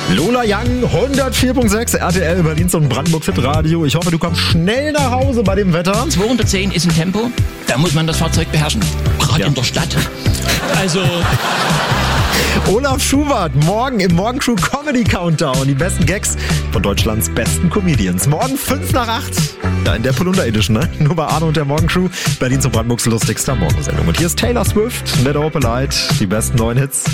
Lola Young, 104.6 RTL Berlin und Brandenburg Fit Radio. Ich hoffe, du kommst schnell nach Hause bei dem Wetter. 210 ist ein Tempo, da muss man das Fahrzeug beherrschen. Gerade in der Stadt. Also... Olaf Schubert, morgen im Morgencrew Comedy Countdown. Die besten Gags von Deutschlands besten Comedians. Morgen 5 nach 8. Ja, in der Polunder Edition, ne? Nur bei Arno und der Morgencrew. Berlins und Brandenburgs lustigster Morgensendung. Und hier ist Taylor Swift, Let Hope Light. Die besten neuen Hits